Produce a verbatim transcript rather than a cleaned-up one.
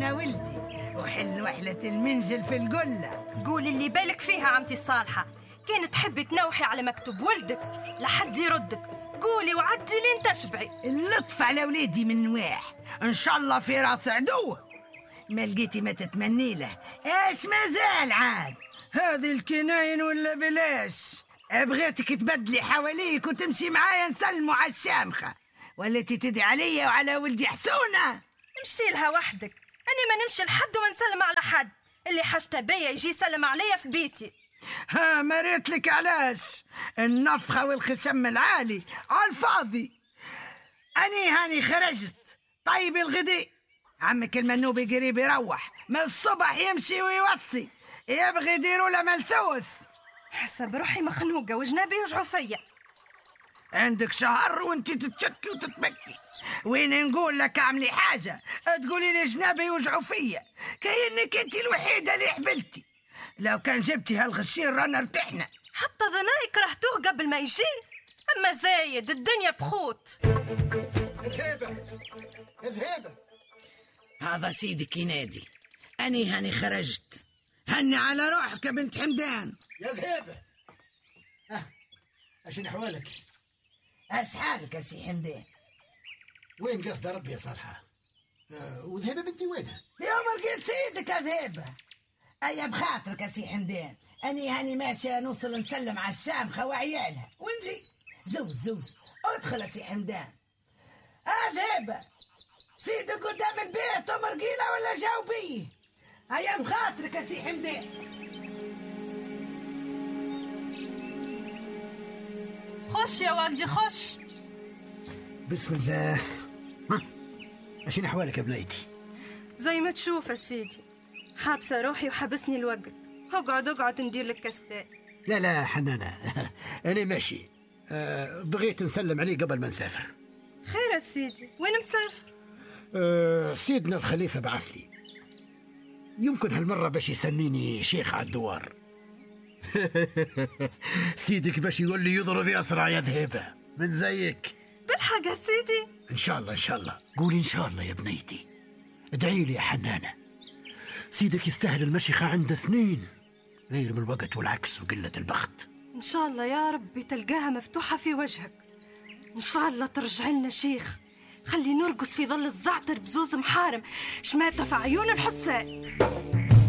يا ولدي، وحل وحلة المنجل في القلة. قولي اللي بالك فيها عمتي الصالحة، كان تحبي تنوحي على مكتوب ولدك لحد يردك، قولي وعدي لين تشبعي. اللطف على وليدي من نواح، ان شاء الله في راس عدوه. ما لقيتي ما تتمني له، ايش ما زال عاد؟ هذه الكناين ولا بلاش؟ بغيتك تبدلي حواليك وتمشي معايا نسلموا على الشامخة، ولا تدعي عليا وعلى ولدي حسونة؟ امشي لها وحدك، أنا ما نمشي لحد وما نسلم على حد، اللي حاجته بيا يجي يسلم عليا في بيتي. ها مريت لك علاش؟ النفخة والخشم العالي على الفاضي. أني هاني خرجت، طيب الغدي عمك المنوبي قريب يروح، من الصبح يمشي ويوصي، يبغي يديروا له ملثوث. حسب روحي مخنوقة وجنابي يوجعوا فيا. عندك شهر وانت تتشكي وتتبكي، وين نقول لك اعملي حاجة تقولي لي جنابي يوجعوا فيا، كأنك انت الوحيدة اللي حبلتي. لو كان جبتي هالغشير رانا ارتحنا. حتى ظنايك رحتوه قبل ما يجي، اما زايد الدنيا بخوت. اذهبي اذهبي. هذا سيدك ينادي، اني هاني خرجت، هني على روحك يا بنت حمدان. يا ذهبي. اه اشن احوالك؟ اش حالك يا سي حمدان؟ وين قصد ربي يا صالحة؟ آه وذهبة بنتي وينها؟ يوم لقيت سيدك يا ذهبة. ايا بخاطرك يا سي حمدان، اني هاني ماشيه نوصل نسلم على الشامخه وعيالها ونجي. زوز زوز ادخل يا سي حمدان. اه ذهبة، سيدك قدام البيت ومرقيله ولا جاوبيه؟ ايا بخاطرك يا سي حمدان. خش يا والدي خش. بسم الله. ها اشن احوالك يا بنيتي؟ زي ما تشوف يا سيدي، حابسه روحي وحبسني الوقت. اقعد اقعد ندير لك كاستين. لا لا حنانة انا ماشي. أه بغيت نسلم عليه قبل ما نسافر. خير يا سيدي، وين مسافر؟ أه سيدنا الخليفة بعث لي، يمكن هالمرة باش يسميني شيخ على الدوار. سيدك باش يقول لي يضرب يسرع يا ذهبة من زيك. بالحق يا سيدي؟ ان شاء الله ان شاء الله. قولي ان شاء الله يا بنيتي. ادعي لي يا حنانة، سيدك يستاهل المشيخة عنده سنين، غير من الوقت والعكس وقلة البخت. ان شاء الله يا ربي تلقاها مفتوحة في وجهك، ان شاء الله ترجع لنا شيخ، خلي نرقص في ظل الزعتر بزوز محارم شماتة في عيون الحسات.